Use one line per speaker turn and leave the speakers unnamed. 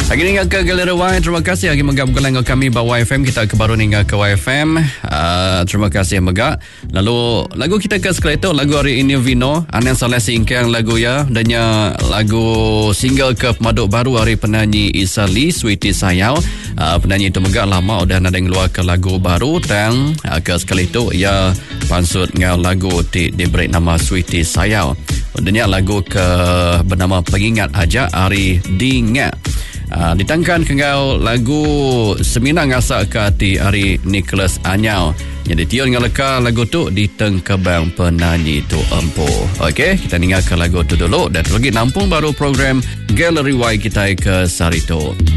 Lagi ninga ke Galeri Y. Terima kasih lagi menggabungkan dengan kami bawa YFM. Kita ke baru ninga ke YFM. Terima kasih Megak. Lalu lagu kita ke sekali tu lagu hari ini Vino Anan Saleh singkang lagu ya. Danya lagu single ke pemaduk baru hari penyanyi Isa Lee Sweetie Sayau. Penyanyi itu Megak lama udah ada yang keluar ke lagu baru dan ke sekali tu ia pansut dengan lagu diberi nama Sweetie Sayau. Danya lagu ke bernama Pengingat Aja Hari Dingat. Ditangkan kengau lagu Semina Ngasak ke hati hari Nicholas Anyau. Yang ditiun dengan leka lagu tu di tengkebang penyanyi tu empu. Okey, kita dengarkan lagu tu dulu dan lagi nampung baru program Galeri Y kita ke Sarito.